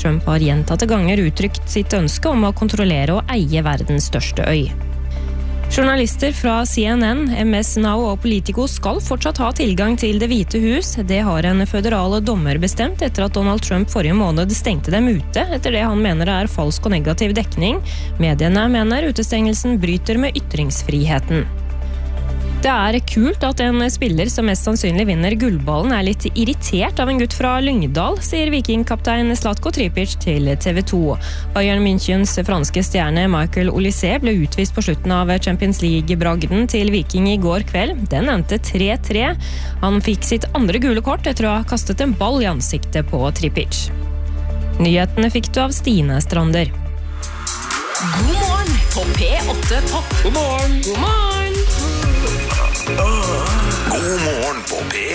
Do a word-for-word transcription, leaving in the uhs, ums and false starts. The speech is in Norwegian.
Trump har gjentatte ganger uttrykt sitt ønske om å kontrollere og eie verdens største øy. Journalister fra C N N, M S Now og Politico skal fortsatt ha tilgang til Det hvite hus. Det har en føderale dommer bestemt etter at Donald Trump forrige måned stengte dem ute, etter det han mener er falsk og negativ dekning. Mediene mener utestengelsen bryter med ytringsfriheten. Det er kult at en spiller som mest sannsynlig vinner gullballen er litt irritert av en gutt fra Lyngdal, sier vikingkaptein Zlatko Tripic til T V to. Bayern Münchens franske stjerne Michael Olise ble utvist på slutten av Champions League-bragden til Viking i går kveld. Den endte tre tre. Han fikk sitt andre gule kort etter å ha kastet en ball i ansiktet på Tripic. Nyhetene fikk du av Stine Strander. God morgen på P åtte Topp. God morgen! God morgen! God morgen på P